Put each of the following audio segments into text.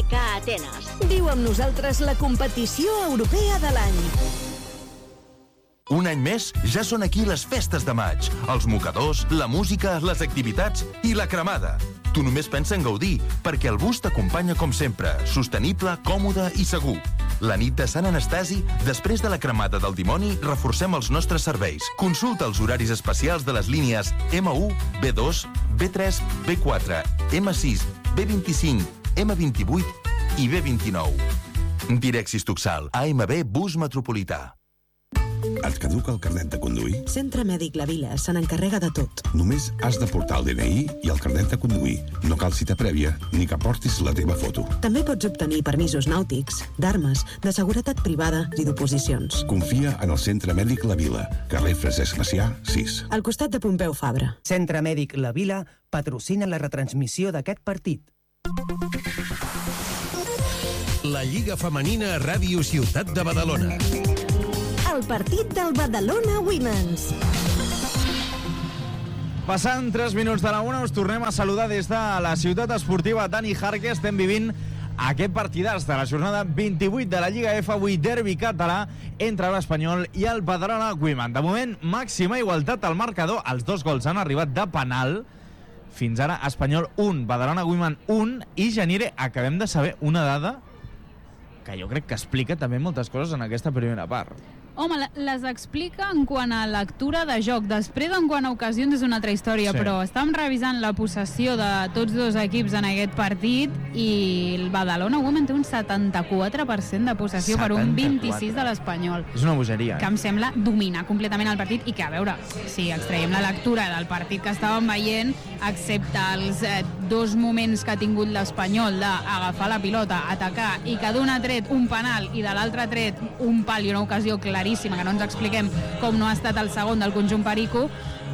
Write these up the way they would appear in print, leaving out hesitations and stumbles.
AEK Atenes. Viu amb nosaltres la competició europea de l'any. Un any més, ja són aquí les festes de maig. Els mocadors, la música, les activitats i la cremada. Tu només pensa en gaudir, perquè el bus t'acompanya com sempre, sostenible, còmode i segur. La nit de Sant Anastasi, després de la cremada del dimoni, reforcem els nostres serveis. Consulta els horaris especials de les línies M1, B2, B3, B4, M6, B25, M28 i B29. Direxis Tuxal, AMB Bus Metropolità. Et caduca el carnet de conduir? Centre Mèdic La Vila se n'encarrega de tot. Només has de portar el DNI i el carnet de conduir. No cal cita prèvia ni que portis la teva foto. També pots obtenir permisos nàutics, d'armes, de seguretat privada i d'oposicions. Confia en el Centre Mèdic La Vila, carrer Francesc Macià, 6. Al costat de Pompeu Fabra. Centre Mèdic La Vila patrocina la retransmissió d'aquest partit. La Lliga Femenina a Ràdio Ciutat de Badalona. El partit del Badalona Women's. Passant 3 minuts de la 1, us tornem a saludar des de la ciutat esportiva Dani Jarque. Estem vivint aquest partidàs de la jornada 28 de la Lliga F, avui derbi català entre l'Espanyol i el Badalona Women. De moment, màxima igualtat al marcador. Els 2 gols han arribat de penal. Fins ara, Espanyol 1, Badalona Women 1. I, Janire, acabem de saber una dada que jo crec que explica també moltes coses en aquesta primera part. Home, les explica en quant a lectura de joc. Després, en quant a ocasions, és una altra història, sí. Però estàvem revisant la possessió de tots dos equips en aquest partit i el Badalona Women té un 74% de possessió 74. Per un 26% de l'Espanyol. És una bogeria. Que em sembla dominar completament el partit i que, a veure, si extraiem la lectura del partit que estàvem veient, excepte els 2 moments que ha tingut l'Espanyol d'agafar la pilota, atacar i que d'un ha tret un penal i de l'altre ha tret un pal i una ocasió claríssima, que no ens expliquem com no ha estat el segon del conjunt perico,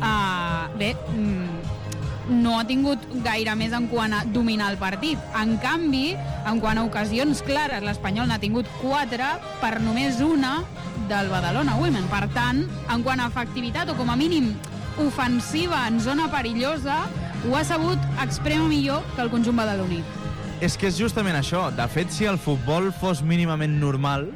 no ha tingut gaire més en quant a dominar el partit. En canvi, en quant a ocasions clares, l'Espanyol n'ha tingut 4 per només una del Badalona Women. Per tant, en quant a efectivitat o com a mínim ofensiva en zona perillosa, ho ha sabut extrema millor que el conjunt badaloní. És que és justament això. De fet, si el futbol fos mínimament normal,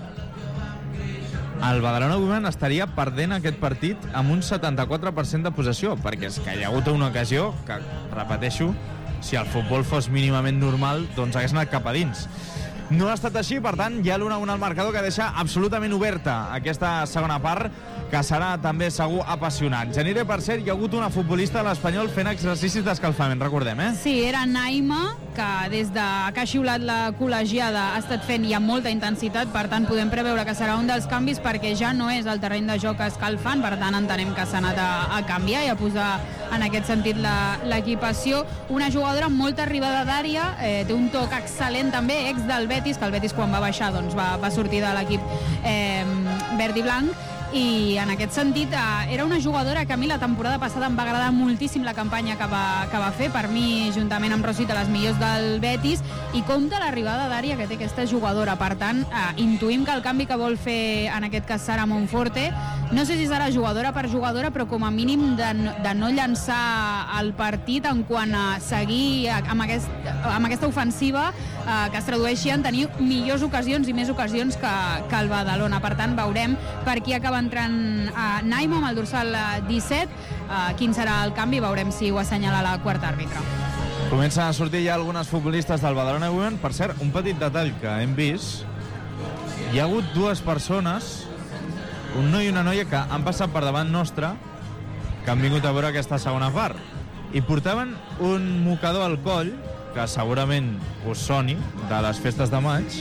el Badalona Women estaria perdent aquest partit amb un 74% de possessió, perquè és que hi ha hagut una ocasió que, repeteixo, si el futbol fos mínimament normal, doncs hagués anat cap a dins. No ha estat així, per tant, hi ha l'1-1 al marcador que deixa absolutament oberta aquesta segona part, que serà també segur apassionant. Janire, per cert, hi ha hagut una futbolista de l'Espanyol fent exercicis d'escalfament, recordem, eh? Sí, era Naima, que des de que ha xiulat la col·legiada ha estat fent i amb molta intensitat, per tant podem preveure que serà un dels canvis perquè ja no és el terreny de joc escalfant, per tant entenem que s'ha anat a canviar i a posar en aquest sentit l'equipació. Una jugadora amb molta arribada d'àrea, té un toc excel·lent també, ex del Betis, que el Betis quan va baixar doncs va sortir de l'equip verd i blanc, i en aquest sentit era una jugadora que a mi la temporada passada em va agradar moltíssim la campanya que va fer, per mi juntament amb Rosita les millors del Betis, i compta l'arribada d'àrea que té aquesta jugadora. Per tant, intuïm que el canvi que vol fer en aquest cas Sara Monforte, no sé si serà jugadora per jugadora, però com a mínim de no llançar el partit en quant a seguir amb aquesta ofensiva que es tradueixi en tenir millors ocasions i més ocasions que el Badalona. Per tant, veurem per qui acaba entrant Naima amb el dorsal 17, quin serà el canvi, veurem si ho assenyala la quarta àrbitre. Comencen a sortir ja algunes futbolistes del Badalona Women. Per cert, un petit detall que hem vist, hi ha hagut 2 persones, un noi i una noia, que han passat per davant nostre, que han vingut a veure aquesta segona part, i portaven un mocador al coll, que segurament us soni, de les festes de maig,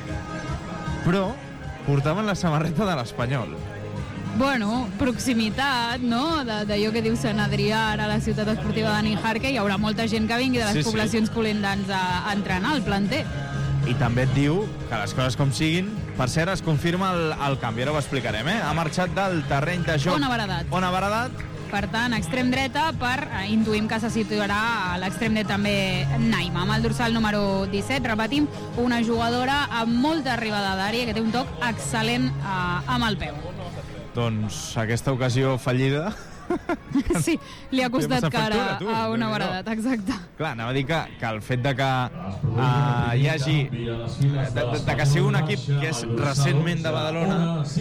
però portaven la samarreta de l'Espanyol. Bueno, proximitat, no?, d'allò que diu Sant Adrià, ara a la ciutat esportiva de Dani Jarque. Hi haurà molta gent que vingui de les poblacions colindants a entrenar al planter. I també et diu que les coses com siguin, per cert, es confirma el canvi, ara ho explicarem, eh? Ha marxat del terreny de joc Ona Baradat. Per tant, extrem dreta, intuïm que se situarà a l'extrem dret també Naima, amb el dorsal número 17. Repetim, una jugadora amb molta arribada d'àrea, que té un toc excel·lent amb el peu. Doncs aquesta ocasió fallida Sí, li ha costat Li ha passat cara factura, tu, a una Déu-n'hi-do. baradat, exacte. Clar, anava a dir que el fet de que hi hagi... de que sigui un equip que és recentment de Badalona,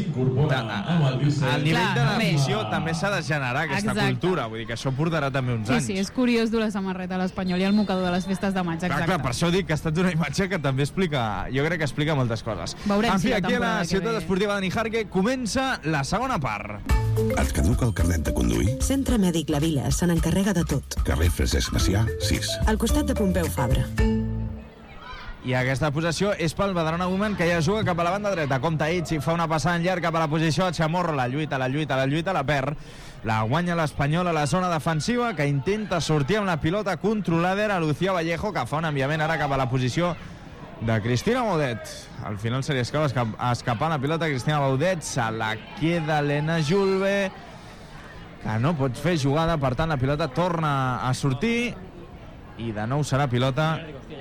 al nivell de l'afició també s'ha de generar aquesta cultura. Vull dir que això portarà també uns anys. Sí, és curiós dur la samarreta a l'Espanyol i el mocador de les festes de maig, exacte. Clar, per això dic que ha estat una imatge que també explica, jo crec que explica moltes coses. Veurem en fi, si la aquí a la temporada que ciutat ve. esportiva de Nijarque comença la segona part. Et caduca el carnet de conduir? Centre Mèdic La Vila se n'encarrega de tot. Carrer Francesc Macià, 6. Al costat de Pompeu Fabra. I aquesta possessió és pel Badalona Women, que ja juga cap a la banda dreta. Compta Itzi, fa una passada en llarg cap a la posició de Chamorro. La lluita, la perd. La guanya l'Espanyol a la zona defensiva, que intenta sortir amb la pilota controlada. Era Lucía Vallejo, que fa un enviament ara cap a la posició de Cristina Baudet. Al final se li escapant la pilota Cristina Baudet. Se la queda Elena Julve, que no pot fer jugada, per tant la pilota torna a sortir i de nou serà pilota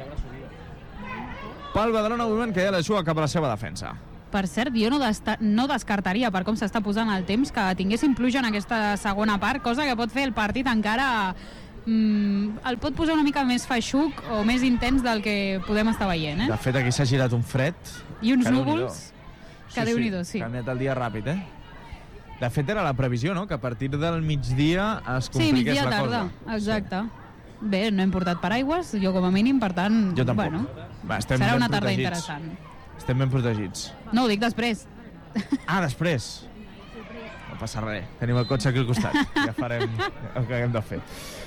pel Badalona Women, que ja la juga cap a la seva defensa. Per cert, jo no descartaria, per com s'està posant el temps, que tinguéssim pluja en aquesta segona part, cosa que pot fer el partit encara... el pot posar una mica més feixuc o més intens del que podem estar veient, De fet, aquí s'ha girat un fred. I uns que núvols que Déu-n'hi-do, sí. Ha canviat el dia ràpid, De fet, era la previsió, no?, que a partir del migdia es compliqués migdia la tarda, cosa. exacte. Bé, no hem portat paraigües, jo com a mínim, per tant... Jo tampoc. Bueno, estem serà ben una tarda protegits. interessant. Estem ben protegits. No, ho dic després. Ah, després. No passa res. Tenim el cotxe aquí al costat. Ja farem el que haguem de fer.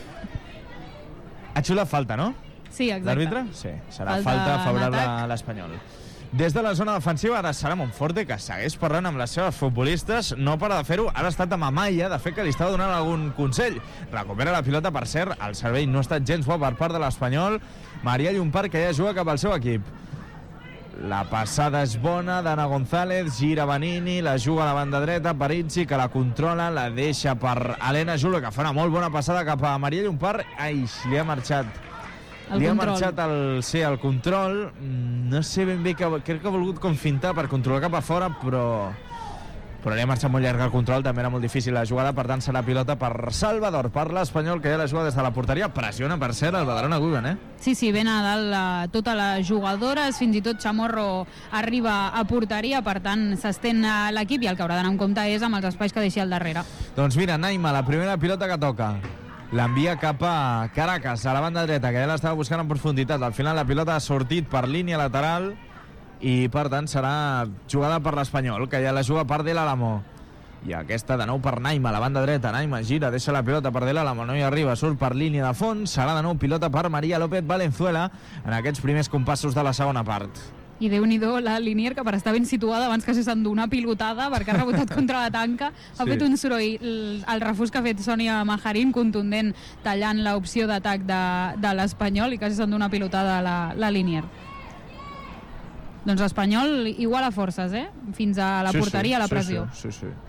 Ha xulat falta, no? Sí, exacte. L'àrbitre? Sí. Serà Falta falta en favorable atac. a l'Espanyol. Des de la zona defensiva, ara serà Monforte, que segueix parlant amb les seves futbolistes. No para de fer-ho. Ara ha estat amb Amaya, de fet, que li estava donant algun consell. Recupera la pilota, per cert. El servei no ha estat gens bo per part de l'Espanyol. Maria Llompart, que ja juga cap al seu equip. La passada és bona d'Anna González, gira Benini, la juga a la banda dreta, Parizzi, que la controla, la deixa per Elena Julve, que fa una molt bona passada cap a Maria Llompart. Ai, li ha marxat. Li ha marxat el control. No sé ben bé, crec que ha volgut com fintar per controlar cap a fora, però li ha marxat molt llarg el control, també era molt difícil la jugada, per tant serà pilota per Salvador, per l'Espanyol, que ja la juga des de la porteria. Pressiona, per cert, el Badalona Women, Sí, ben a dalt totes les jugadores, fins i tot Chamorro arriba a porteria, per tant s'estén l'equip i el que haurà d'anar en compte és amb els espais que deixi al darrere. Doncs mira, Naima, la primera pilota que toca. L'envia cap a Caracas, a la banda dreta, que ja l'estava buscant en profunditat. Al final la pilota ha sortit per línia lateral i, per tant, serà jugada per l'Espanyol, que ja la juga per De l'Álamo. I aquesta de nou per Naima, a la banda dreta. Naima gira, deixa la pilota per De l'Álamo, no hi arriba, surt per línia de fons. Serà de nou pilota per Maria López Valenzuela en aquests primers compassos de la segona part. I Déu-n'hi-do, la Linier, que per estar ben situada abans que se s'endú una pilotada perquè ha rebotat contra la tanca, ha fet un soroll. El refús que ha fet Sònia Majarín, contundent, tallant l'opció d'atac de l'Espanyol, i quasi s'endú una pilotada la Linier. Doncs l'Espanyol iguala forces, fins a la porteria, a la pressió. Sí.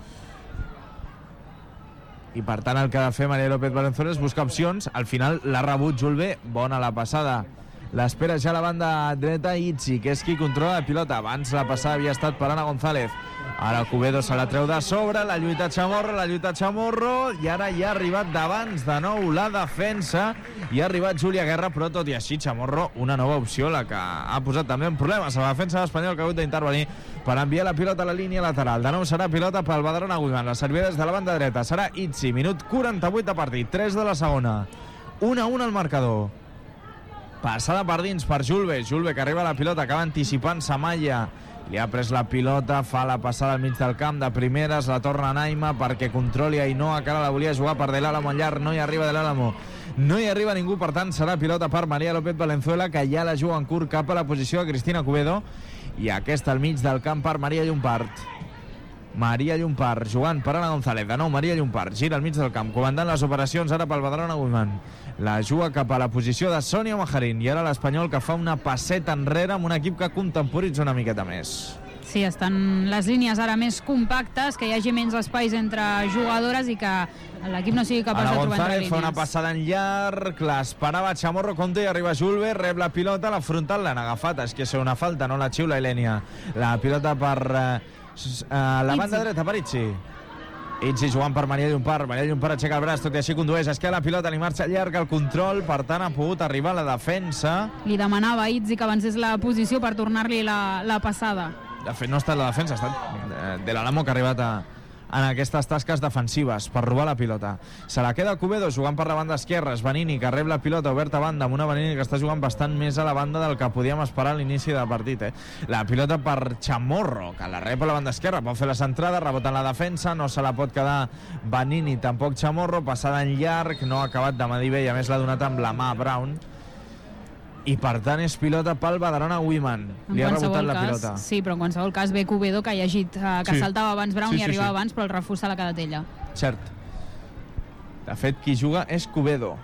I per tant el que ha de fer Maria López Valenzuela és buscar opcions. Al final l'ha rebut Julve, bona la passada. L'espera ja a la banda dreta Itzi, que és qui controla la pilota. Abans la passada havia estat per Ana González. Ara Cubedo se la treu de sobre, la lluita Chamorro, i ara ja ha arribat d'abans de nou la defensa, i ha arribat Júlia Guerra, però tot i així Chamorro, una nova opció, la que ha posat també en problemes a la defensa de l'Espanyol, que ha hagut d'intervenir per enviar la pilota a la línia lateral. De nou serà pilota pel Badalona Women, la servida des de la banda dreta, serà Itzi, minut 48 de partit, 3 de la segona, 1-1 al marcador. Passada per dins per Julve, que arriba a la pilota, acaba anticipant Samaya, li ha pres la pilota, fa la passada al mig del camp de primeres, la torna a Naima perquè controli Ainhoa, que ara la volia jugar per De l'Álamo en llarg, no hi arriba De l'Álamo, no hi arriba ningú, per tant serà pilota per Maria López Valenzuela, que ja la juga en curt cap a la posició de Cristina Cubedo, i aquesta al mig del camp per Maria Llompart. Maria Llompart jugant per Ana González, de nou Maria Llompart, gira al mig del camp, comandant les operacions ara pel Badalona Women. La juga cap a la posició de Sònia Majarín, i ara l'Espanyol, que fa una passeta enrere amb un equip que contemporitza una miqueta més. Sí, estan les línies ara més compactes, que hi hagi menys espais entre jugadores i que l'equip no sigui capaç de trobar entre González línies. fa una passada en llarg, l'esperava Chamorro, compte, i arriba Julve, rep la pilota, la frontal l'han agafat, és que és una falta, no la xiula Ilenia. La pilota per la banda dreta per Itzi. Itzi jugant per Maria Llompart aixeca el braç, tot i així condueix, es queda la pilota, li marxa llarg el control, per tant ha pogut arribar a la defensa. Li demanava a Itzi que avancés la posició per tornar-li la passada. De fet, no ha estat la defensa, ha estat de l'Alamo que ha arribat en aquestes tasques defensives per robar la pilota. Se la queda Cubedo jugant per la banda esquerra, és Vanini que rep la pilota oberta a banda, amb una Vanini que està jugant bastant més a la banda del que podíem esperar a l'inici del partit. La pilota per Chamorro, que la rep a la banda esquerra, pot fer la centrada, rebota en la defensa, no se la pot quedar Vanini, tampoc Chamorro, passada en llarg, no ha acabat de medir bé i a més l'ha donat amb la mà Brown. I per tant és pilota pel Badalona Women. Li ha rebotat la pilota. Sí, però en qualsevol cas ve Cubedo, que ha llegit que saltava abans Brown i arribava abans, però el refús se l'ha quedat ella. Cert. De fet, qui juga és Cubedo.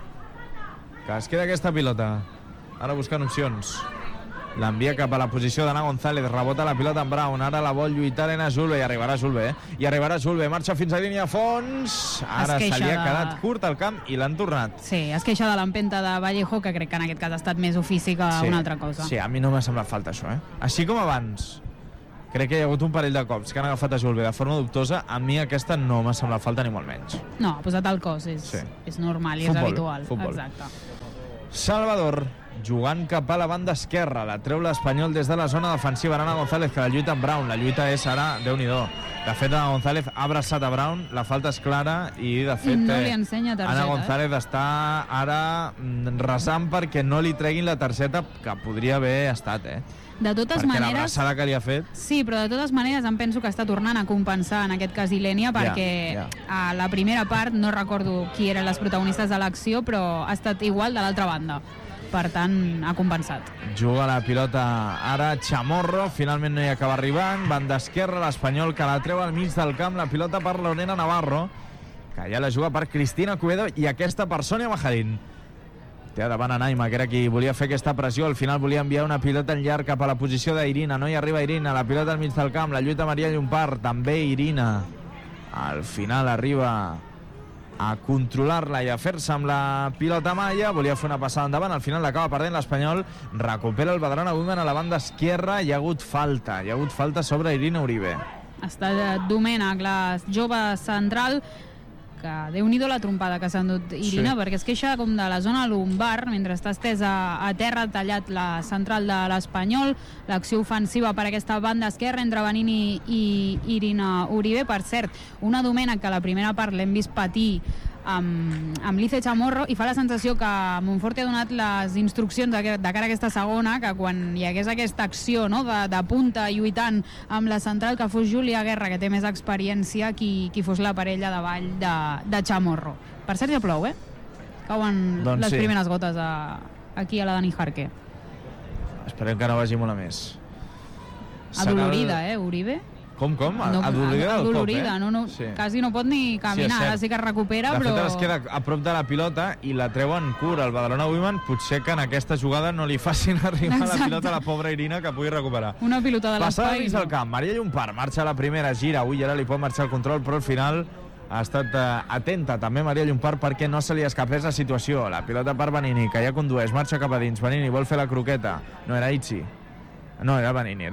Que es queda aquesta pilota. Ara buscant opcions. L'envia cap a la posició d'Anna González, rebota la pilota en Brown, ara la vol lluitar Ena Julve, i arribarà Julve, marxa fins a línia a fons, ara se li ha quedat curt al camp i l'han tornat. Sí, es queixa de l'empenta de Vallejo, que crec que en aquest cas ha estat més ofici que una altra cosa. Sí, a mi no m'ha semblat falta això, Així com abans, crec que hi ha hagut un parell de cops que han agafat a Julve de forma dubtosa, a mi aquesta no m'ha semblat falta ni molt menys. No, ha posat el cos, és normal i és habitual. Futbol. Exacte. Salvador, jugant cap a la banda esquerra, la treu l'Espanyol des de la zona defensiva, Ana González, que la lluita amb Brown, la lluita és ara, Déu-n'hi-do. De fet, Ana González ha abraçat a Brown, la falta és clara i de fet no li ensenya targeta. Ana González està ara resant perquè no li treguin la targeta que podria haver estat, De totes perquè maneres... l'abraçada que li ha fet... Sí, però de totes maneres em penso que està tornant a compensar en aquest cas Ilenia, perquè a la primera part no recordo qui eren les protagonistes de l'acció, però ha estat igual de l'altra banda. Per tant, ha compensat. Juga la pilota ara Chamorro, finalment no hi acaba arribant, banda esquerra, l'Espanyol que la treu al mig del camp, la pilota per Lorena Navarro, que ja la juga per Cristina Cubedo i aquesta per Sònia Majadín. Té davant a Naima, que era qui volia fer aquesta pressió, al final volia enviar una pilota en llarg cap a la posició d'Irina, no hi arriba Irina, la pilota al mig del camp, la lluita Maria Llompart, també Irina. Al final arriba a controlar-la i a fer-se amb la pilota Malla, volia fer una passada endavant, al final l'acaba perdent l'Espanyol, recupera el Badalona Women a la banda esquerra, hi ha hagut falta sobre Irina Uribe. Ha estat Domènech, la jove central, que Déu-n'hi-do la trompada que s'ha endut Irina, perquè es queixa com de la zona lumbar, mentre està estesa a terra, ha tallat la central de l'Espanyol, l'acció ofensiva per aquesta banda esquerra entre Vanini i Irina Uribe. Per cert, una Domènech que a la primera part l'hem vist patir amb l'Ice Chamorro, i fa la sensació que Monforte ha donat les instruccions de cara a aquesta segona, que quan hi hagués aquesta acció, no, de punta lluitant amb la central, que fos Júlia Guerra, que té més experiència, qui fos la parella davall de Chamorro. Per cert, ja plou, cauen les primeres gotes aquí a la Dani Jarque. Esperem que no vagi molt a més. Adolorida, Uribe? Com? Adolorida del cop, Sí. Quasi no pot ni caminar, ara sí que es recupera, però... De fet, es queda a prop de la pilota i la treuen cura. El Badalona Women potser que en aquesta jugada no li facin arribar la pilota a la pobra Irina, que pugui recuperar. Una pilota de l'espai. Passada dins del camp, Maria Llompart marxa a la primera, gira, ara li pot marxar el control, però al final ha estat atenta també Maria Llompart perquè no se li escapés la situació. La pilota per Vanini, que ja condueix, marxa cap a dins. Vanini vol fer la croqueta. No, era Itzi. No, era Vanini.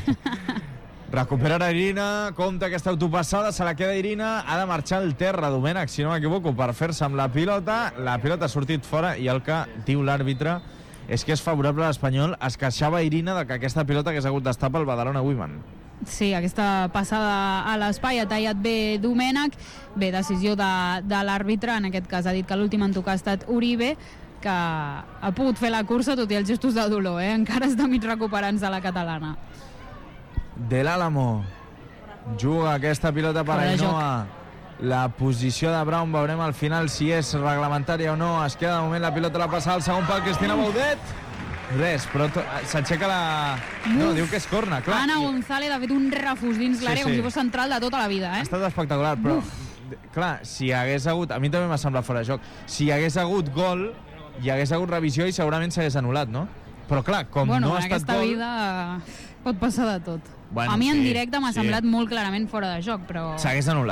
Recupera Irina, compta aquesta autopassada, se la queda Irina, ha de marxar al terra Domènech, si no m'equivoco, per fer-se amb la pilota ha sortit fora i el que diu l'àrbitre és que és favorable a l'Espanyol. Es queixava Irina de que aquesta pilota hagués hagut d'estar pel Badalona Women. Sí, aquesta passada a l'espai ha tallat bé Domènech, bé, decisió de l'àrbitre, en aquest cas ha dit que l'últim en tocar ha estat Uribe, que ha pogut fer la cursa tot i els gestos de dolor, encara està mig recuperant-se la catalana. De l'Àlamo juga aquesta pilota per Ainhoa, la posició de Brown, veurem al final si és reglamentària o no. Es queda de moment la pilota, la passa al segon pal Cristina Baudet, res, però s'aixeca la... No, diu que és corna, clar. Anna González ha fet un refús dins l'àrea com si fos central de tota la vida, Ha estat espectacular, però clar, si hagués hagut, a mi també m'ha semblat fora de joc, si hagués hagut gol hi hagués hagut revisió i segurament s'hagués anul·lat, no? Però clar, com no ha estat gol... Bueno, en aquesta vida pot passar de tot. A mi en directe m'ha semblat molt clarament fora de joc, però... S'hagués anul·lat.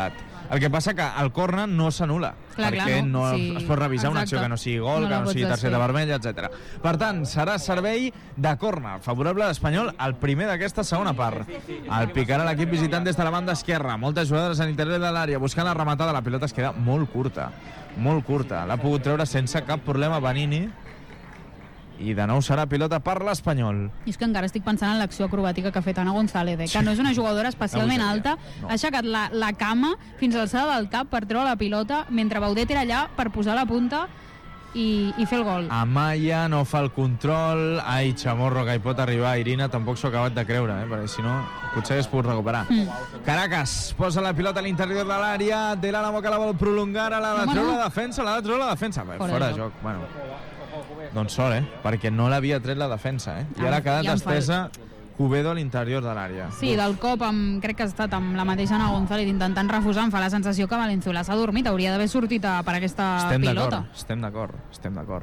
El que passa que el córner no s'anul·la, perquè no es pot revisar una acció que no sigui gol, que no sigui targeta vermella, etc. Per tant, serà servei de córner favorable a l'Espanyol al primer d'aquesta segona part. El picarà l'equip visitant des de la banda esquerra. Moltes jugades a l'interior de l'àrea, buscant la rematada. La pilota es queda molt curta. L'ha pogut treure sense cap problema Vanini. I de nou serà pilota per l'Espanyol. I és que encara estic pensant en l'acció acrobàtica que ha fet Ana González, que no és una jugadora especialment alta, ha aixecat la cama fins a l'alçada del cap per treure la pilota, mentre Baudet era allà per posar la punta i fer el gol. Amaya no fa el control. Ai, Chamorro, que hi pot arribar. Irina tampoc s'ho ha acabat de creure, perquè si no potser hagués pogut recuperar. Caracas posa la pilota a l'interior de l'àrea. De l'Álamo que la vol prolongar, l'ha de treure la defensa. Fora de joc. Bueno, doncs sort, perquè no l'havia tret la defensa, I ara ha quedat estesa Cubedo a l'interior de l'àrea. Sí, del cop crec que ha estat amb la mateixa Ana González intentant refusar. Em fa la sensació que Valenzuela s'ha dormit, hauria d'haver sortit per aquesta pilota. Estem d'acord.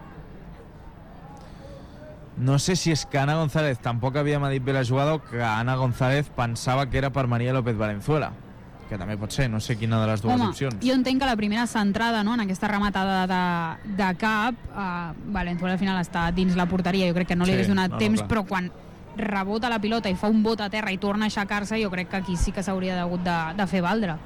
No sé si és que Ana González tampoc havia medit bé la jugada o que Ana González pensava que era per María López Valenzuela, que també pot ser, no sé quina de les dues opcions. Jo entenc que la primera centrada, en aquesta rematada de cap, Valenzuela al final està dins la porteria. Jo crec que no li hagués donat temps, però quan rebota la pilota i fa un bot a terra i torna a aixecar-se, jo crec que aquí sí que s'hauria hagut de fer valdre.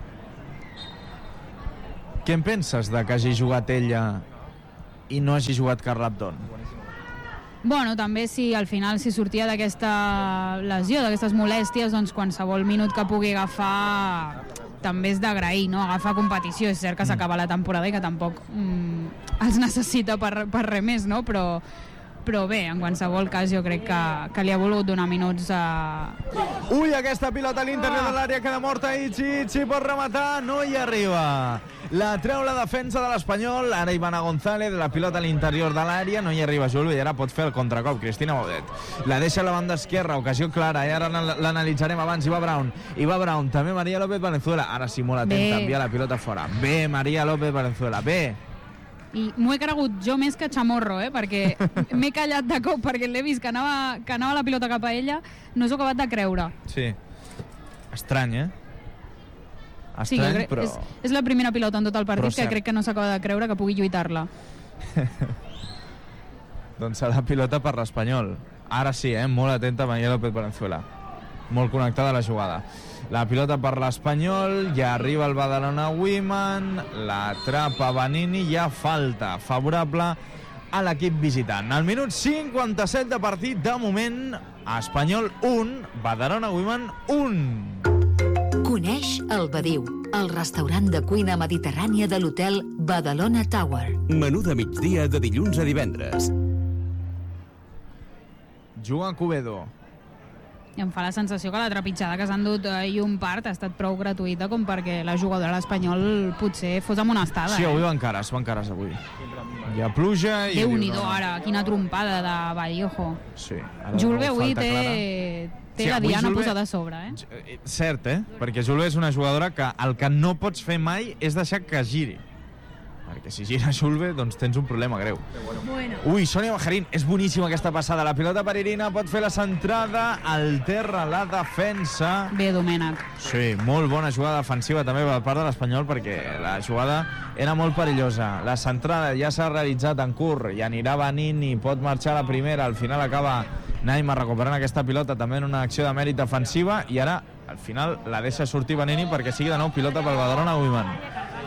Què en penses de que hagi jugat ella i no hagi jugat Carla Abdón? Bueno, també al final si sortia d'aquesta lesió, d'aquestes molèsties, doncs qualsevol minut que pugui agafar també és d'agrair, no? Agafar competició. És cert que s'acaba la temporada i que tampoc els necessita per res més, no? Però bé, en qualsevol cas jo crec que li ha volgut donar minuts a... Ui, aquesta pilota a l'interior de l'àrea queda morta. Itzi pot rematar, no hi arriba. La treu la defensa de l'Espanyol. Ara hi va Ana González, la pilota a l'interior de l'àrea, no hi arriba Julve i ara pot fer el contracop Cristina Baudet. La deixa a la banda esquerra, ocasió clara, i ara l'analitzarem abans. Hi va Brown, també María López Valenzuela. Ara sí, molt atenta, envia la pilota fora. Bé, María López Valenzuela, bé. I m'ho he cregut jo més que Chamorro, perquè m'he callat de cop, perquè l'he vist que anava la pilota cap a ella, no s'ho he acabat de creure. Sí, estrany, Estrany, però... És la primera pilota en tot el partit que crec que no s'acaba de creure que pugui lluitar-la. Doncs serà pilota per l'Espanyol. Ara sí, molt atenta María López Valenzuela. Molt connectada a la jugada. La pilota per l'Espanyol, ja arriba el Badalona Women, l'atrapa Vanini, ja falta favorable a l'equip visitant. Al minut 57 de partit, de moment, Espanyol 1, Badalona Women 1. Coneix el Badiu, el restaurant de cuina mediterrània de l'hotel Badalona Tower. Menú de migdia de dilluns a divendres. Juga Cubedo. I em fa la sensació que la trepitjada que s'han dut i un part ha estat prou gratuïta com perquè la jugadora de l'Espanyol potser fos amonestada. Sí, avui van cares avui. Hi ha pluja i... Déu-n'hi-do, ara, quina trompada de Badiojo. Sí. Julve avui té la diana posada a sobre, Cert, perquè Julve és una jugadora que el que no pots fer mai és deixar que giri. Perquè si gira Julve, doncs tens un problema greu. Ui, Sònia Bajarín, és boníssima aquesta passada. La pilota per Irina, pot fer la centrada, al terra la defensa. Bé, Domènech. Sí, molt bona jugada defensiva també per part de l'Espanyol, perquè la jugada era molt perillosa. La centrada ja s'ha realitzat en curt i anirà Vanini, pot marxar a la primera, al final acaba Naima recuperant aquesta pilota també en una acció de mèrit defensiva i ara, al final, la deixa sortir Vanini perquè sigui de nou pilota pel Badalona Women.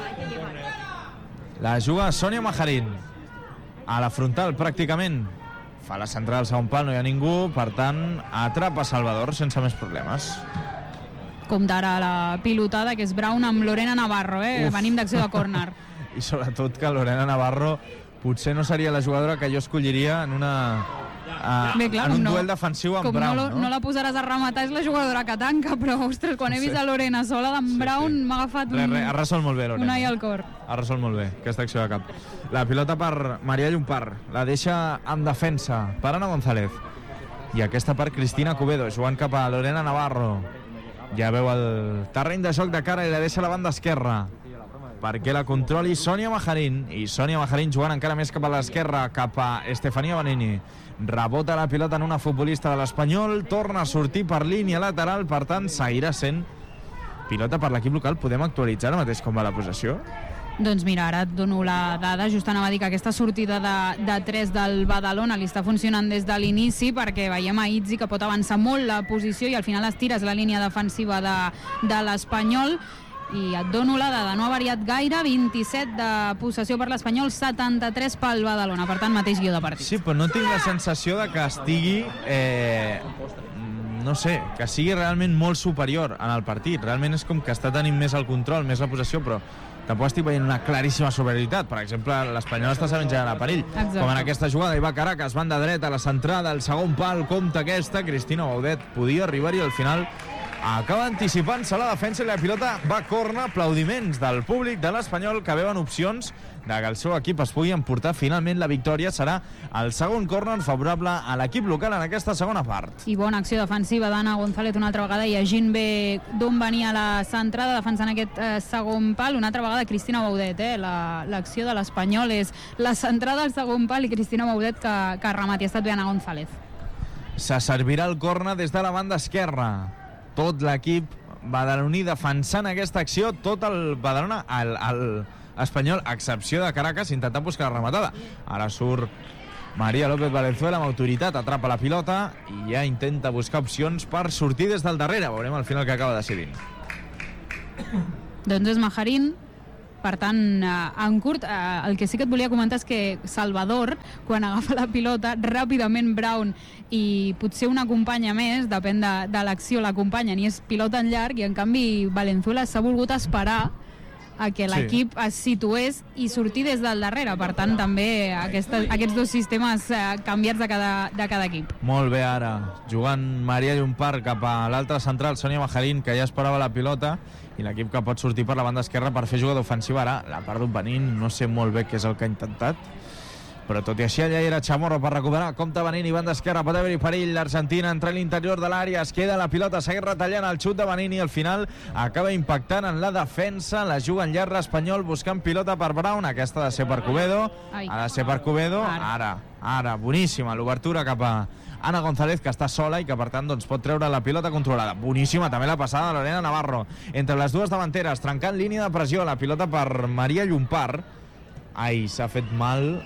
La juga Sònia Bajarín a la frontal pràcticament, fa la centrada al segon pal, no hi ha ningú, per tant atrapa Salvador sense més problemes. Compte ara la pilotada que és Brown amb Lorena Navarro, venim d'acció de córner. I sobretot que Lorena Navarro potser no seria la jugadora que jo escolliria en un duel defensiu amb Brown. No la posaràs a rematar, és la jugadora que tanca, però, ostres, quan he vist a Lorena sola d'en Brown m'ha agafat ha resolt molt bé, Lorena. Un ai al cor. Ha resolt molt bé aquesta acció de cap. La pilota per Maria Llompart, la deixa en defensa per Ana González. I aquesta per Cristina Cubedo, jugant cap a Lorena Navarro. Ja veu el terreny de joc de cara i la deixa a la banda esquerra perquè la controli Sònia Bajarín, i Sònia Bajarín jugant encara més cap a l'esquerra, cap a Estefanía Vanini. Rebota la pilota en una futbolista de l'Espanyol, torna a sortir per línia lateral, per tant seguirà sent pilota per l'equip local. Podem actualitzar ara mateix com va la possessió? Doncs mira, ara et dono la dada. Just anava a dir que aquesta sortida de 3 del Badalona li està funcionant des de l'inici, perquè veiem a Itzi que pot avançar molt la posició i al final estires la línia defensiva de l'Espanyol. I et dono la dada, no ha variat gaire, 27 de possessió per l'Espanyol, 73 pel Badalona, per tant mateix guió de partit. Sí, però no tinc la sensació de que estigui no sé, que sigui realment molt superior en el partit. Realment és com que està tenint més el control, més la possessió, però tampoc estic veient una claríssima superioritat. Per exemple, l'Espanyol està sabent generar perill. Exacte. Com en aquesta jugada, hi va Caracas, banda dreta, la centrada, el segon pal, compta aquesta, Cristina Baudet podia arribar-hi al final. Acaba anticipant-se la defensa i la pilota va a córner. Aplaudiments del públic de l'Espanyol, que veuen opcions de que el seu equip es pugui emportar finalment la victòria. Serà el segon córner favorable a l'equip local en aquesta segona part. I bona acció defensiva d'Anna González una altra vegada, llegint bé d'on venia la centrada, defensant aquest segon pal. Una altra vegada Cristina Baudet, l'acció de l'Espanyol és la centrada al segon pal i Cristina Baudet que remati. Ha estat bé Anna González. Se servirà el córner des de la banda esquerra. Tot l'equip badaloní defensant aquesta acció, tot el Badalona, l'Espanyol, a excepció de Caracas, intentant buscar la rematada. Ara surt María López Valenzuela amb autoritat, atrapa la pilota i ja intenta buscar opcions per sortir des del darrere. Veurem al final que acaba decidint. Doncs és Majarín. Per tant, en curt, el que sí que et volia comentar és que Salvador, quan agafa la pilota, ràpidament Brown i potser una companya més, depèn de l'acció, l'acompanyen i és pilota en llarg, i en canvi Valenzuela s'ha volgut esperar a que l'equip es situés i sortir des del darrere. Per tant, també aquests dos sistemes canviats de cada equip. Molt bé ara, jugant Maria Llompart cap a l'altra central, Sònia Majarín, que ja esperava la pilota, i l'equip que pot sortir per la banda esquerra per fer jugada ofensiva. Ara la perdut Benín, no sé molt bé què és el que ha intentat, però tot i així allà era Chamorro per recuperar. Compte Benini, banda esquerra, pot haver-hi perill. L'Argentina entra a l'interior de l'àrea, es queda la pilota, segueix retallant el xut de Benini i al final acaba impactant en la defensa. La juga en llarg l'Espanyol buscant pilota per Brown. Aquesta ha de ser per Cubedo. Ha de ser per Cubedo. Ara, boníssima l'obertura cap a Ana González, que està sola i que per tant doncs, pot treure la pilota controlada. Boníssima també la passada de Lorena Navarro entre les dues davanteres, trencant línia de pressió. La pilota per Maria Llompart. Ai, s'ha fet mal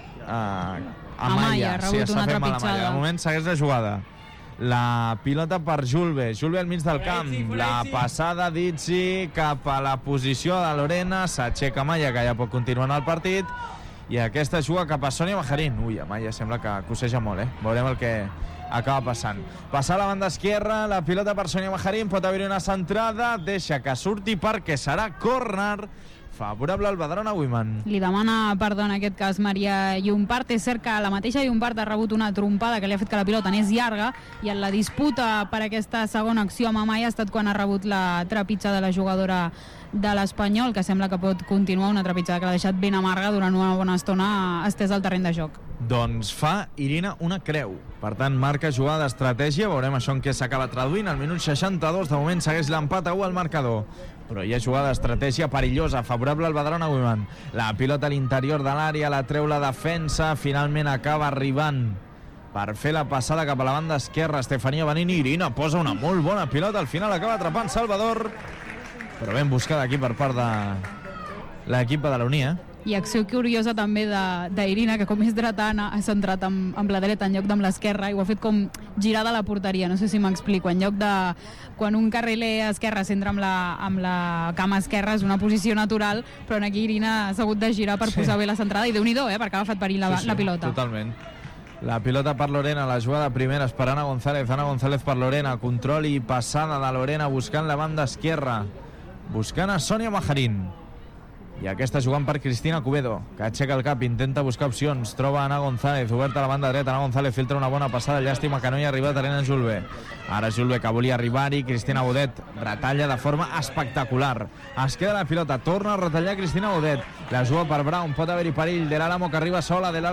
Amaya, ha rebut una trepitjada. De moment segueix la jugada. La pilota per Julve al mig del camp, la passada d'Itzi cap a la posició de Lorena, s'aixeca Amaya, que ja pot continuar en el partit, i aquesta juga cap a Sònia Majarín. Ui, Amaya sembla que cosseja molt, veurem el que acaba passant. Passar a la banda esquerra, la pilota per Sònia Majarín, pot haver-hi una centrada, deixa que surti perquè serà córner favorable al Badalona Women. Li demana perdó en aquest cas Maria Llompart. És cert que la mateixa Llompart ha rebut una trompada que li ha fet que la pilota anés llarga, i en la disputa per aquesta segona acció amb Amaya ha estat quan ha rebut la trepitjada de la jugadora de l'Espanyol, que sembla que pot continuar, una trepitjada que l'ha deixat ben amarga durant una bona estona estès al terreny de joc. Doncs fa Irina una creu. Per tant, marca jugada d'estratègia. Veurem això en què s'acaba traduint. Al minut 62, de moment, segueix l'empat a 1 al marcador. Però hi ha jugada d'estratègia perillosa, favorable al Badalona Women. La pilota a l'interior de l'àrea, la treu la defensa, finalment acaba arribant per fer la passada cap a la banda esquerra. Estefania Benini, Irina posa una molt bona pilota, al final acaba atrapant Salvador, però ben buscada aquí per part de l'equip badaloní, I acció curiosa també d'Irina, que com és dretana ha centrat amb la dreta en lloc d'amb l'esquerra i ho ha fet com girada a la porteria. No sé si m'explico. En lloc de quan un carriler esquerre s'entra amb la cama esquerra, és una posició natural, però aquí Irina ha hagut de girar per posar bé la centrada, i Déu-n'hi-do, perquè ha agafat perill la pilota. Totalment. La pilota per Lorena, la jugada primera és per Ana González. Ana González per Lorena, control i passada de Lorena buscant la banda esquerra, buscant a Sònia Majarín. I aquesta jugant per Cristina Cubedo, que aixeca el cap, intenta buscar opcions, troba Ana González, oberta a la banda dreta. Ana González filtra una bona passada, llàstima que no hi ha arribat Elena Julve. Ara Julve, que volia arribar-hi, Cristina Baudet retalla de forma espectacular. Es queda la pilota, torna a retallar Cristina Baudet. La juga per Brown, pot haver-hi perill. De l'Álamo que arriba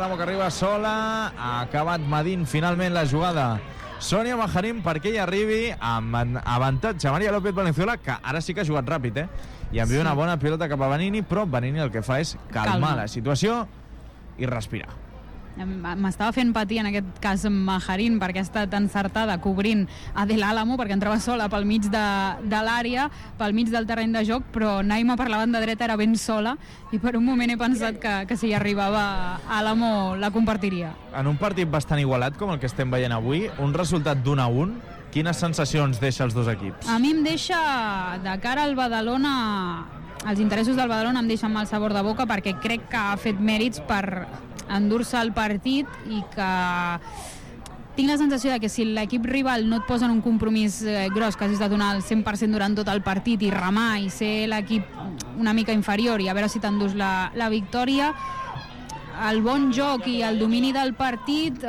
sola, ha acabat medint finalment la jugada Sònia Majarín perquè ella arribi amb avantatge Maria López Valenzuela, que ara sí que ha jugat ràpid, i envia una bona pilota cap a Benini, però Benini el que fa és calmar la situació i respirar. m'estava fent patir en aquest cas Majarín, perquè ha estat encertada cobrint a Del Álamo, perquè entrava sola pel mig de l'àrea, pel mig del terreny de joc, però Naima per la banda dreta era ben sola i per un moment he pensat que si hi arribava Álamo la compartiria. En un partit bastant igualat com el que estem veient avui, un resultat d'1-1, quines sensacions deixa els dos equips? A mi em deixa, de cara al Badalona, els interessos del Badalona em deixen mal sabor de boca, perquè crec que ha fet mèrits per endur-se el partit i que tinc la sensació de que si l'equip rival no et posa en un compromís gros, que hagis de donar el 100% durant tot el partit i remar i ser l'equip una mica inferior i a veure si t'endús la victòria, el bon joc i el domini del partit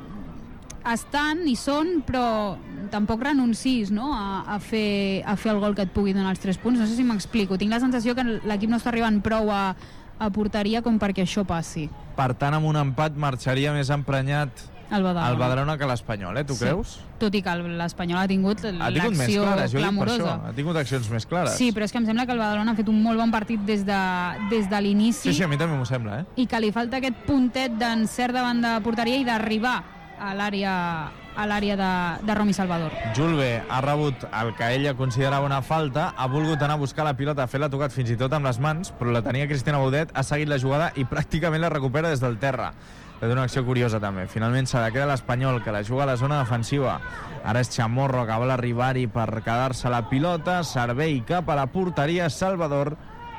estan i són, però tampoc renuncis, no? a fer el gol que et pugui donar els 3 punts. No sé si m'explico. Tinc la sensació que l'equip no està arribant prou a porteria com perquè això passi. Per tant, amb un empat marxaria més emprenyat el Badalona que l'Espanyol, tu creus? Tot i que l'Espanyol ha tingut l'acció més clares, clamorosa. Ha tingut accions més clares. Sí, però és que em sembla que el Badalona ha fet un molt bon partit des de l'inici. Sí, a mi també m'ho sembla, I que li falta aquest puntet d'encert davant de porteria i d'arribar a l'àrea de Romy Salvador. Julve ha rebut el que ella considerava una falta, ha volgut anar a buscar la pilota, fer-la tocat fins i tot amb les mans, però la tenia Cristina Baudet, ha seguit la jugada i pràcticament la recupera des del terra. És una acció curiosa també. Finalment se la queda l'Espanyol, que la juga a la zona defensiva. Ara és Chamorro que vol arribar-hi per quedar-se la pilota, servei cap a la porteria Salvador,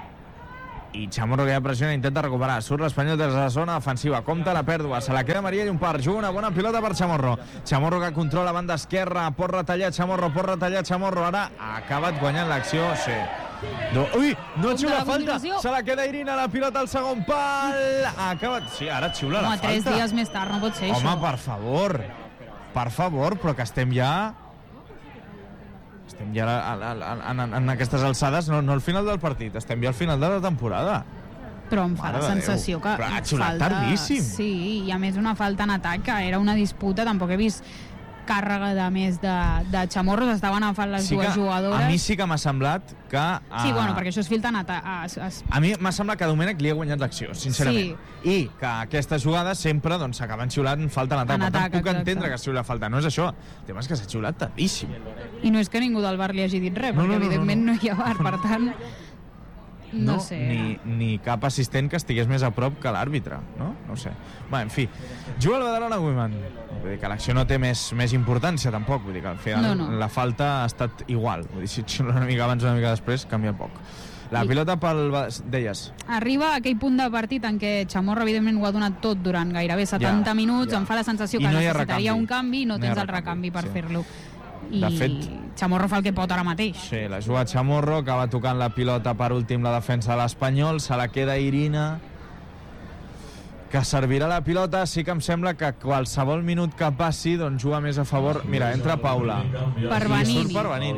i Chamorro que ja pressiona, intenta recuperar, surt l'Espanyol des de la zona defensiva, compta la pèrdua, se la queda Maria Llompart, juga una bona pilota per Chamorro que controla banda esquerra, pot retallar Chamorro, ara ha acabat guanyant l'acció, sí. Ui, no xiula falta, se la queda Irina, la pilota al segon pal, ha acabat, sí, ara xiula la falta. 3 dies més tard, no pot ser això. Home, per favor, però que estem ja en aquestes alçades, no al final del partit, estem ja al final de la temporada. Però em fa la sensació que ha xiulat tardíssim. Sí, i a més una falta en atac, que era una disputa, tampoc he vist càrrega de més de Chamorros, estaven agafant les dues jugadores. A mi sí que m'ha semblat que... Sí, bueno, perquè això es filtra en atac. A mi m'ha semblat que Domènech li ha guanyat l'acció, sincerament. Sí. I que aquestes jugades sempre s'acaben xiulant falta en atac. Per tant, puc entendre que xiula falta. No és això. El tema és que s'ha xiulat tardíssim. I no és que ningú del bar li hagi dit res, perquè evidentment no hi ha bar, per tant... No sé. Ni cap assistent que estigués més a prop que l'àrbitre, no? No sé. Bé, en fi, juga el Badalona Women. Vull dir que l'acció no té més importància, tampoc. Vull dir que al final la falta ha estat igual. Vull dir, si xiula una mica abans, una mica després, canvia poc. La pilota deies. Arriba a aquell punt de partit en què Chamorro, evidentment, ho ha donat tot durant gairebé 70 minuts. Em fa la sensació que necessitaria un canvi i no tens el recanvi per fer-lo. I de fet, Chamorro fa el que pot ara mateix. Sí, la juga Chamorro, acaba tocant la pilota per últim la defensa de l'Espanyol, se la queda Irina, que servirà la pilota. Sí que em sembla que qualsevol minut que passi doncs juga més a favor. Mira, entra Paula. Per Vanini.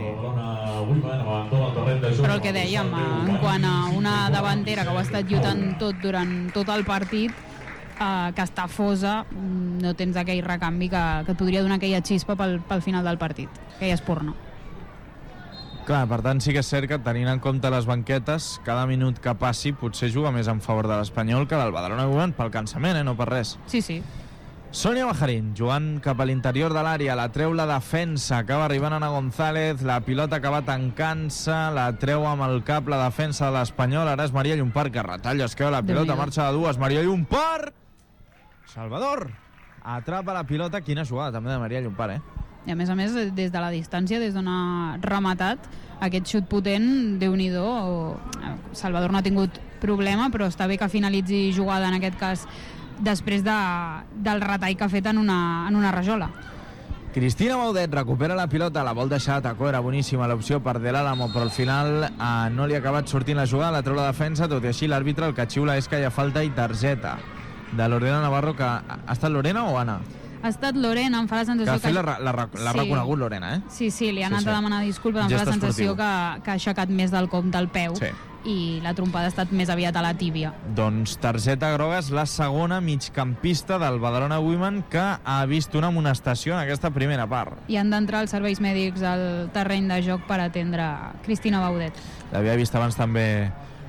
Però el que dèiem, en quant a una davantera que ho ha estat lluitant tot durant tot el partit, que està fosa, no tens aquell recanvi que et podria donar aquella xispa pel final del partit, aquell esporno. Clar, per tant sí que és cert que tenint en compte les banquetes, cada minut que passi potser juga més en favor de l'Espanyol que del Badalona Women, pel cansament, no per res. Sí. Sònia Majarín, jugant cap a l'interior de l'àrea, la treu la defensa, acaba arribant Ana González, la pilota acaba tancant-se, la treu amb el cap la defensa de l'Espanyol, ara és Maria Llompart que retalla, es queda la pilota, marxa de dues, Maria Llompart! Salvador atrapa la pilota, quina jugada també de Maria Llompart, I a més, des de la distància, des d'on ha rematat, aquest xut potent, Déu-n'hi-do, Salvador no ha tingut problema, però està bé que finalitzi jugada, en aquest cas, després del retall que ha fet en una rajola. Cristina Baudet recupera la pilota, la vol deixar a tacó, era boníssima l'opció per Del Álamo, però al final no li ha acabat sortint la jugada, la treu la defensa, tot i així l'àrbitre el que xiula és que hi ha falta i targeta de Lorena Navarro, que ha estat Lorena o Anna? Ha estat Lorena, em fa la sensació que... l'ha reconegut Lorena, Sí, li ha anat a demanar disculpes, em fa la sensació que ha aixecat més del compte al peu i la trompada ha estat més aviat a la tíbia. Doncs targeta groga és la segona migcampista del Badalona Women que ha vist una amonestació en aquesta primera part. I han d'entrar els serveis mèdics al terreny de joc per atendre Cristina Baudet. L'havia vist abans també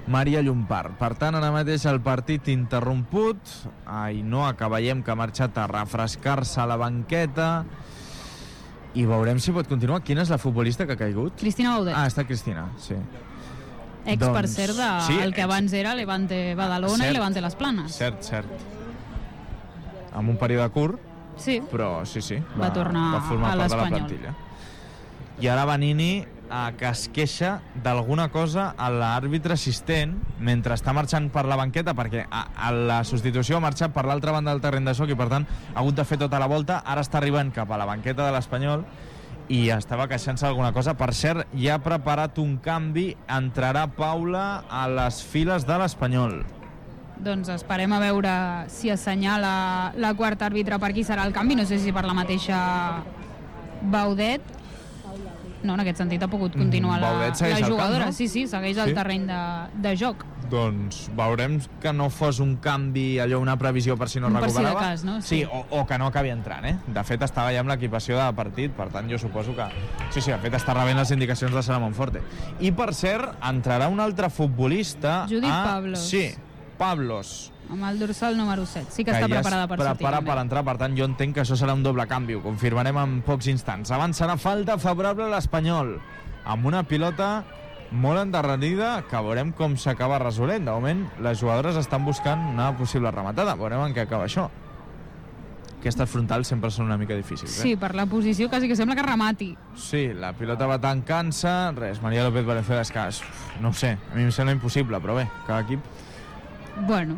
Maria Llompart. Per tant, ara mateix el partit interromput. Ainhoa, que veiem que ha marxat a refrescar-se a la banqueta. I veurem si pot continuar. Quina és la futbolista que ha caigut? Cristina Baudet. Ah, està Cristina, sí. Per cert, el que abans era Levante Badalona i Levante Les Planes. Cert. Amb un període curt, sí. Però sí, va tornar va formar a part de la l'Espanyol. plantilla. I ara Vanini, que es queixa d'alguna cosa a l'àrbitre assistent mentre està marxant per la banqueta, perquè a la substitució ha marxat per l'altra banda del terreny de joc i per tant ha hagut de fer tota la volta. Ara està arribant cap a la banqueta de l'Espanyol i estava queixant-se d'alguna cosa. Per cert, ja ha preparat un canvi, entrarà Paula a les files de l'Espanyol. Doncs esperem a veure si assenyala la quarta àrbitre per qui serà el canvi. No sé si per la mateixa Baudet. No, en aquest sentit ha pogut continuar la jugadora. Camp, no? Sí, segueix el terreny de joc. Doncs veurem que no fos un canvi, allò, una previsió per si no recuperava. Per si de cas, no? Sí, o que no acabi entrant, eh? De fet, estava ja amb l'equipació de partit, per tant, jo suposo que... Sí, de fet, està rebent les indicacions de Sara Monforte. I, per cert, entrarà un altre futbolista... Judit Pablos. Sí, Pablos. Amb el dorsal número 7. Sí que està preparada per sortir. Per entrar, per tant, jo entenc que això serà un doble canvi. Ho confirmarem en pocs instants. Abans serà falta favorable a l'Espanyol, amb una pilota molt endarrerida que veurem com s'acaba resolent. De moment, les jugadores estan buscant una possible rematada. Veurem en què acaba això. Aquestes frontals sempre són una mica difícils, Sí, per la posició quasi que sembla que remati. Sí, la pilota va tancant-se. Res, Maria López Valenzuela és que... No ho sé, a mi em sembla impossible, però bé, cada equip... Bueno...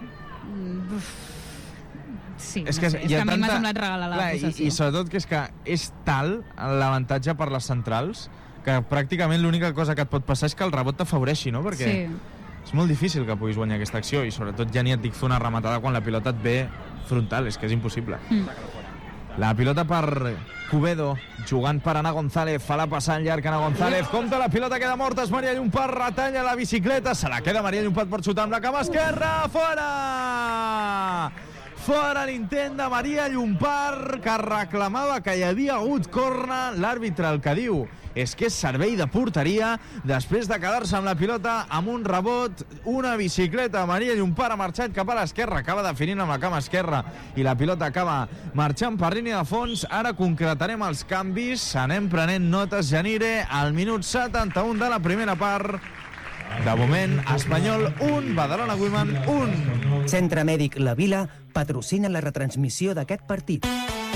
Sí, és que a mi m'ha semblat regalar la possessió. I sobretot que és tal l'avantatge per les centrals que pràcticament l'única cosa que et pot passar és que el rebot t'afavoreixi, no? Perquè és molt difícil que puguis guanyar aquesta acció i sobretot ja ni et dic fer una rematada quan la pilota et ve frontal, és que és impossible. La pilota per Cubedo, jugant per Ana González, fa la passada en llarg Ana González, compta la pilota, queda morta, és Maria Llompart, retalla la bicicleta, se la queda Maria Llompart per xutar amb la cama esquerra, fora! Fora l'intent de Maria Llompart, que reclamava que hi havia hagut corna. L'àrbitre el que diu és que és servei de porteria després de quedar-se amb la pilota amb un rebot, una bicicleta. Maria Llompart ha marxat cap a l'esquerra, acaba definint amb la cama esquerra i la pilota acaba marxant per línia de fons. Ara concretarem els canvis, anem prenent notes. Janire, al minut 71 de la primera part. De moment, Espanyol 1, Badalona Women 1. Centre Mèdic La Vila patrocina la retransmissió d'aquest partit.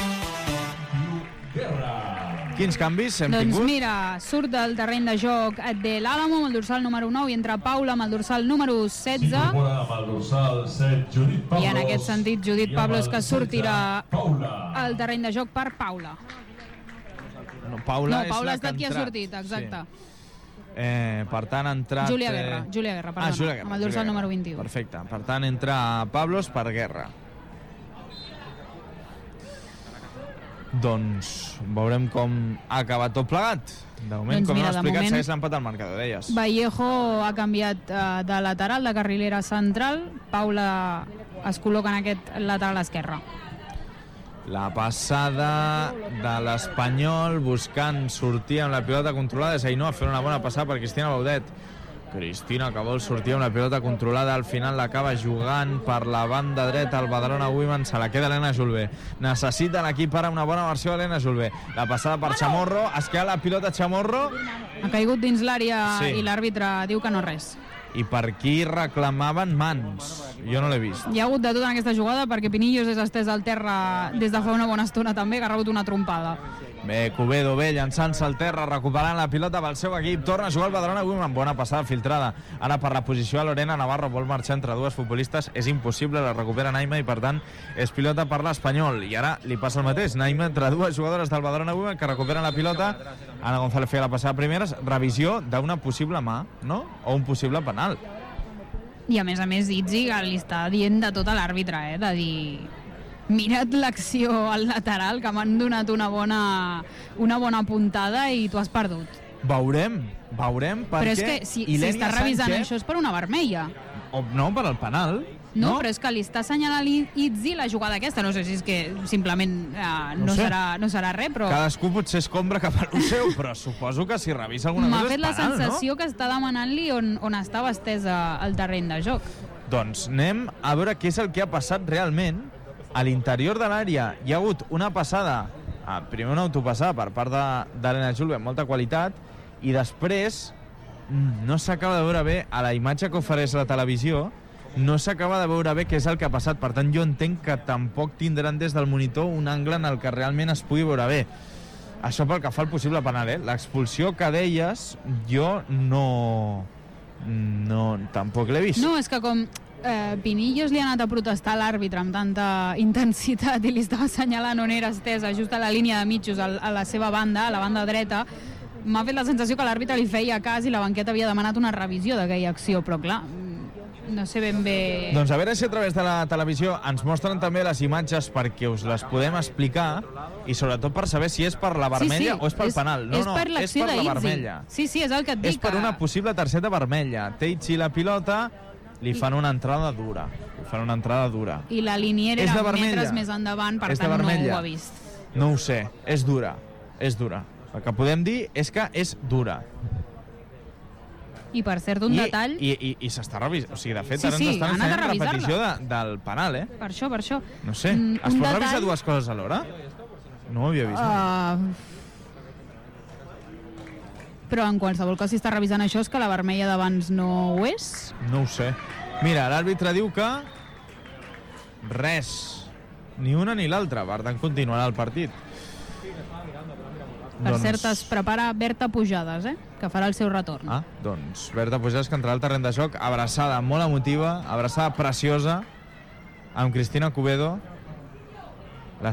Quins canvis hem tingut? Doncs mira, surt del terreny de joc de l'Àlamo amb el dorsal número 9 i entra Paula amb el dorsal número 16. I en aquest sentit, Judit Pablos, que sortirà al terreny de joc per Paula. No, Paula ha estat qui ha sortit, exacte. Sí. Per tant, ha entrat... Júlia Guerra, perdona, amb el dorsal número 21. Perfecte. Per tant, entra Pablos per Guerra. Doncs veurem com ha acabat tot plegat. De moment, com hem explicat, segueix l'empat al marcador, deies. Vallejo ha canviat de lateral, de carrilera central. Paula es col·loca en aquest lateral esquerre. La passada de l'Espanyol buscant sortir amb la pilota controlada és Ainhoa fent una bona passada per Cristina Baudet. Cristina, que vol sortir amb la pilota controlada, al final l'acaba jugant per la banda dreta al Badalona Women, se la queda Helena Julve. Necessita l'equip ara una bona versió d'Helena Julve. La passada per Chamorro, es queda la pilota Chamorro. Ha caigut dins l'àrea i l'àrbitre diu que no res. I per qui reclamaven mans? Jo no l'he vist. Hi ha hagut de tot en aquesta jugada perquè Pinillos és estès al terra des de fa una bona estona també, que ha rebut una trompada. Bé, Cubedo bé, llançant-se al terra, recuperant la pilota pel seu equip, torna a jugar el Badalona Women amb bona passada filtrada. Ara per la posició a Lorena Navarro vol marxar entre dues futbolistes, és impossible, la recupera Naima i per tant és pilota per l'Espanyol. I ara li passa el mateix, Naima entre dues jugadores del Badalona Women que recuperen la pilota. Ana González feia la passada primeres, revisió d'una possible mà, no? O un possible penal. I a més, Itzi li està dient de tot a l'àrbitre, de dir... Mira't l'acció al lateral, que m'han donat una bona puntada i tu has perdut. Veurem, perquè... Però és que si està revisant això és per una vermella. No, per al penal. No, però és que li està assenyalant Itzi la jugada aquesta. No sé si és que simplement no serà res, però... Cadascú potser es compra cap al seu, però suposo que si revisa alguna cosa és penal, no? M'ha fet la sensació que està demanant-li on estava estesa el terreny de joc. Doncs anem a veure què és el que ha passat realment. A l'interior de l'àrea hi ha hagut una passada, primer una autopassada per part d'Helena Julve amb molta qualitat, i després no s'acaba de veure bé a la imatge que ofereix la televisió, no s'acaba de veure bé què és el que ha passat. Per tant, jo entenc que tampoc tindran des del monitor un angle en el que realment es pugui veure bé. Això pel que fa al possible penal, L'expulsió que deies, jo no tampoc l'he vist. No, és que com Pinillos li ha anat a protestar a l'àrbitre amb tanta intensitat i li estava assenyalant on era estesa, just a la línia de mitjos, a la seva banda, a la banda dreta, m'ha fet la sensació que l'àrbitre li feia cas i la banqueta havia demanat una revisió d'aquella acció, però clar, no sé ben bé... Doncs a veure si a través de la televisió ens mostren també les imatges perquè us les podem explicar i sobretot per saber si és per la vermella o és pel penal. No, és per l'acció és per la d'Itzi. vermella. Sí, és el que et dic. És per una possible targeta vermella. Teitzi la pilota, li fan una entrada dura. I la liniera és de era vermella. metres més endavant, per És de tant no vermella. ho ha vist. No ho sé, és dura. El que podem dir és que és dura. I per cert, un detall... I s'està revisant. O sigui, de fet, Sí, ara ens estan han anat a fent repetició revisar-la. del penal, Per això. No sé, es pot revisar dues coses alhora? No ho havia vist. Però en qualsevol cas, si està revisant això, és que la vermella d'abans no ho és? No ho sé. Mira, l'àrbitre diu que res, ni una ni l'altra. Per tant, continuarà el partit. Per cert, es prepara Berta Pujades, que farà el seu retorn. Doncs Berta Pujades, que entrarà al terreny de joc, abraçada molt emotiva, abraçada preciosa, amb Cristina Cubedo,